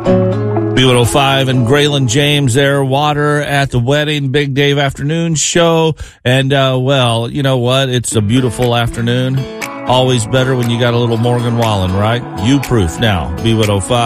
B105 and Graylin James there, Water at the Wedding, Big Dave Afternoon Show. And, well, you know what? It's a beautiful afternoon. Always better when you got a little Morgan Wallen, right? You proof now, B105.